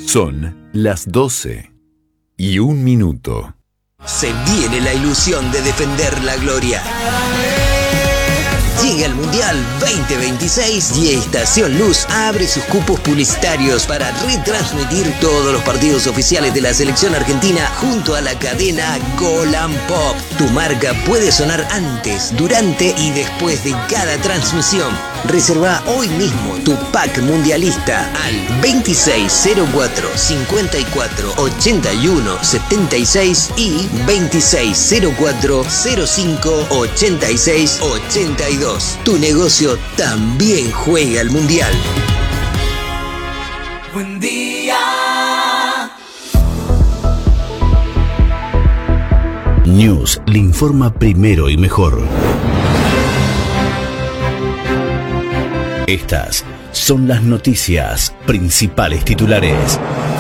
Son las 12:01. Se viene la ilusión de defender la gloria. Llega el Mundial 2026 y Estación Luz abre sus cupos publicitarios para retransmitir todos los partidos oficiales de la selección argentina junto a la cadena Golan Pop. Tu marca puede sonar antes, durante y después de cada transmisión. Reserva hoy mismo tu pack mundialista al 2604 54 81 76 y 2604 05 86 82. Tu negocio también juega al Mundial. Buen día. News le informa primero y mejor. Estas son las noticias principales titulares.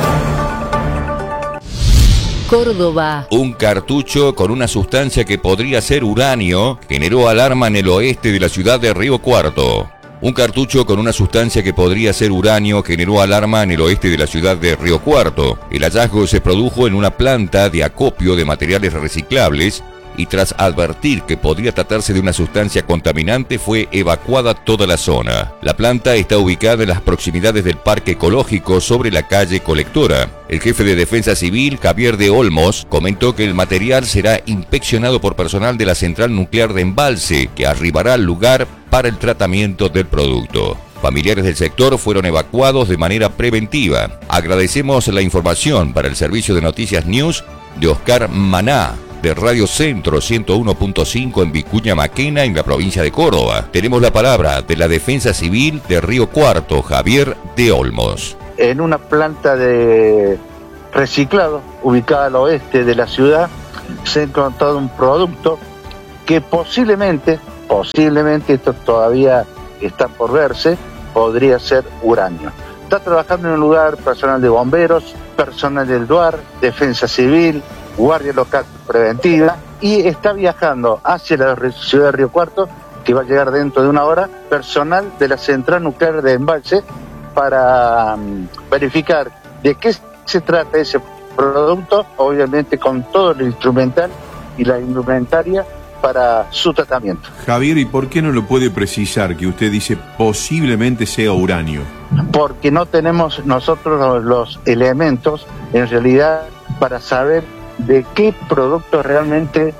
Córdoba. Un cartucho con una sustancia que podría ser uranio generó alarma en el oeste de la ciudad de Río Cuarto. Un cartucho con una sustancia que podría ser uranio generó alarma en el oeste de la ciudad de Río Cuarto. El hallazgo se produjo en una planta de acopio de materiales reciclables y tras advertir que podría tratarse de una sustancia contaminante fue evacuada toda la zona. La planta está ubicada en las proximidades del Parque Ecológico sobre la calle Colectora. El jefe de Defensa Civil, Javier de Olmos, comentó que el material será inspeccionado por personal de la Central Nuclear de Embalse, que arribará al lugar para el tratamiento del producto. Familiares del sector fueron evacuados de manera preventiva. Agradecemos la información para el servicio de Noticias News de Oscar Maná, de Radio Centro 101.5 en Vicuña Maquena, en la provincia de Córdoba. Tenemos la palabra de la Defensa Civil de Río Cuarto, Javier de Olmos. En una planta de reciclado ubicada al oeste de la ciudad se ha encontrado un producto que posiblemente, esto todavía está por verse, podría ser uranio. Está trabajando en un lugar personal de bomberos, personal del DUAR, Defensa Civil, Guardia Local Preventiva, y está viajando hacia la ciudad de Río Cuarto, que va a llegar dentro de una hora, personal de la Central Nuclear de Embalse para verificar de qué se trata ese producto, obviamente con todo el instrumental y la indumentaria para su tratamiento. Javier, ¿y por qué no lo puede precisar que usted dice posiblemente sea uranio? Porque no tenemos nosotros los elementos, en realidad, para saber de qué producto realmente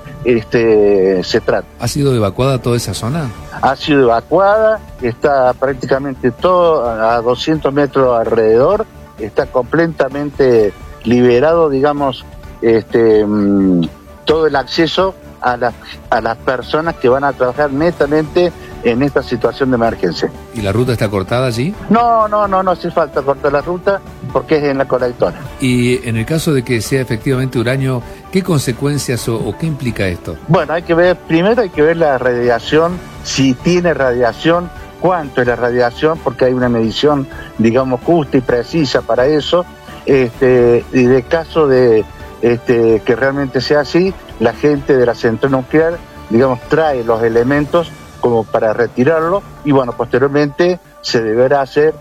se trata. ¿Ha sido evacuada toda esa zona? Ha sido evacuada, está prácticamente todo a 200 metros alrededor, está completamente liberado, digamos, todo el acceso a las personas que van a trabajar netamente en esta situación de emergencia. ¿Y la ruta está cortada allí? No hace falta cortar la ruta porque es en la colectora. Y en el caso de que sea efectivamente uranio, ¿qué consecuencias o qué implica esto? Bueno, primero hay que ver la radiación, si tiene radiación, cuánto es la radiación, porque hay una medición, digamos, justa y precisa para eso, y de caso de que realmente sea así, la gente de la central nuclear, digamos, trae los elementos como para retirarlo, y bueno, posteriormente se deberá hacer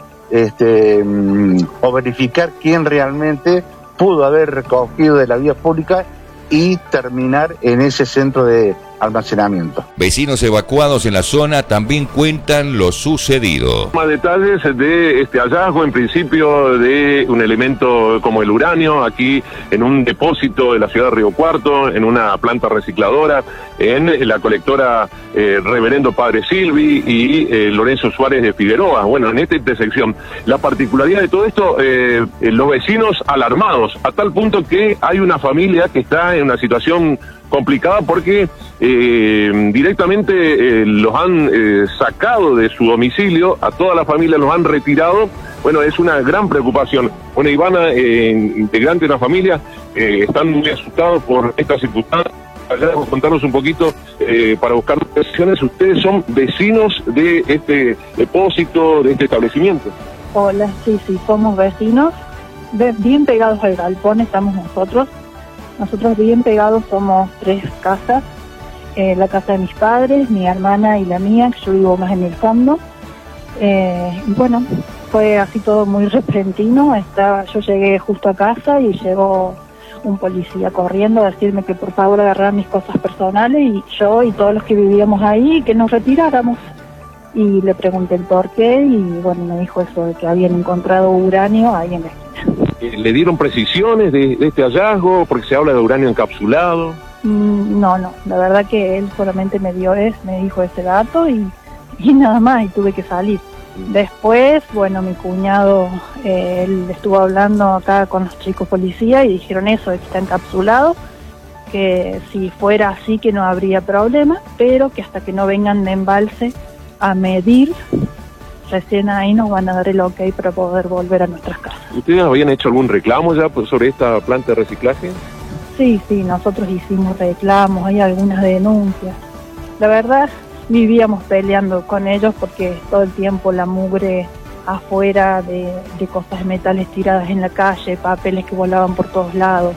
o verificar quién realmente pudo haber recogido de la vía pública y terminar en ese centro de almacenamiento. Vecinos evacuados en la zona también cuentan lo sucedido. Más detalles de este hallazgo, en principio, de un elemento como el uranio, aquí en un depósito de la ciudad de Río Cuarto, en una planta recicladora, en la colectora Reverendo Padre Silvi y Lorenzo Suárez de Figueroa. Bueno, en esta intersección, la particularidad de todo esto, los vecinos alarmados, a tal punto que hay una familia que está en una situación complicada porque directamente los han sacado de su domicilio, a toda la familia los han retirado. Bueno, es una gran preocupación. Bueno, Ivana, integrante de la familia, están muy asustados por esta circunstancia. Contarnos un poquito para buscar decisiones. Ustedes son vecinos de este depósito, de este establecimiento. Hola, sí, somos vecinos, bien pegados al galpón estamos nosotros. Nosotros bien pegados somos 3 casas, la casa de mis padres, mi hermana y la mía, que yo vivo más en el fondo. Bueno, fue así todo muy repentino. Yo llegué justo a casa y llegó un policía corriendo a decirme que por favor agarrara mis cosas personales y yo y todos los que vivíamos ahí que nos retiráramos. Y le pregunté el por qué y bueno, me dijo eso de que habían encontrado uranio ahí en la esquina. ¿Le dieron precisiones de este hallazgo? Porque se habla de uranio encapsulado. No, la verdad que él solamente me dijo ese dato y nada más, y tuve que salir. Después, bueno, mi cuñado, él estuvo hablando acá con los chicos policía y dijeron eso, de que está encapsulado, que si fuera así que no habría problema, pero que hasta que no vengan de embalse a medir, recién ahí nos van a dar el ok para poder volver a nuestras casas. ¿Ustedes habían hecho algún reclamo ya sobre esta planta de reciclaje? Sí, nosotros hicimos reclamos, hay algunas denuncias. La verdad, vivíamos peleando con ellos porque todo el tiempo la mugre afuera de cosas de metales tiradas en la calle, papeles que volaban por todos lados,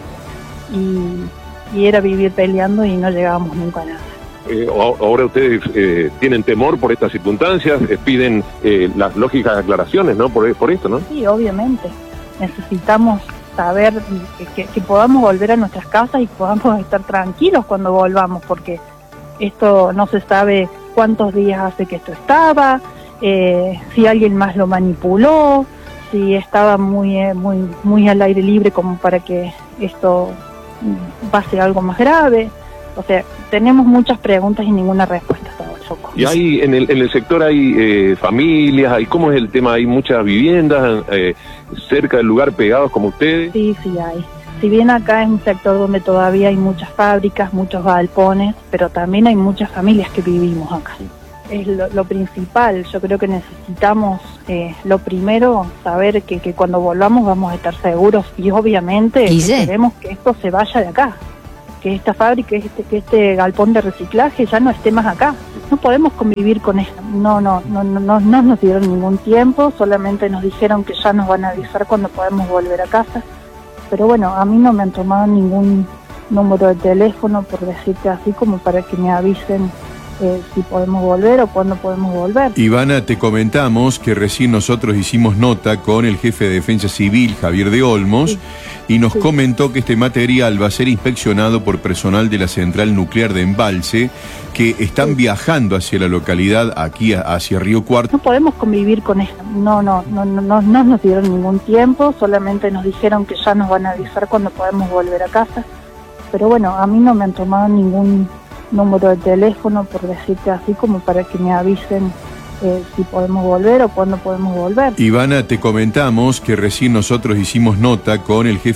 y era vivir peleando y no llegábamos nunca a nada. Ahora ustedes tienen temor por estas circunstancias, piden las lógicas aclaraciones, ¿no? Por esto, ¿no? Sí, obviamente. Necesitamos saber que podamos volver a nuestras casas y podamos estar tranquilos cuando volvamos, porque esto no se sabe cuántos días hace que esto estaba, si alguien más lo manipuló, si estaba muy al aire libre como para que esto pase algo más grave. O sea, tenemos muchas preguntas y ninguna respuesta hasta ahora. Y hay en el sector hay familias, ¿cómo es el tema? ¿Hay muchas viviendas cerca del lugar pegados como ustedes? Sí hay. Si bien acá es un sector donde todavía hay muchas fábricas, muchos galpones, pero también hay muchas familias que vivimos acá. Es lo principal. Yo creo que necesitamos, lo primero, saber que cuando volvamos vamos a estar seguros y obviamente queremos que esto se vaya de acá. Que esta fábrica, que este galpón de reciclaje ya no esté más acá. No podemos convivir con esto. No nos dieron ningún tiempo, solamente nos dijeron que ya nos van a avisar cuando podemos volver a casa. Pero bueno, a mí no me han tomado ningún número de teléfono, por decirte así, como para que me avisen si podemos volver o cuándo podemos volver. Ivana, te comentamos que recién nosotros hicimos nota con el jefe de Defensa Civil, Javier de Olmos, y nos comentó que este material va a ser inspeccionado por personal de la Central Nuclear de Embalse, que están viajando hacia la localidad, aquí hacia Río Cuarto. No podemos convivir con esto. No nos dieron ningún tiempo, solamente nos dijeron que ya nos van a avisar cuando podemos volver a casa. Pero bueno, a mí no me han tomado ningún número de teléfono, por decirte así, como para que me avisen si podemos volver o cuándo podemos volver. Ivana, te comentamos que recién nosotros hicimos nota con el jefe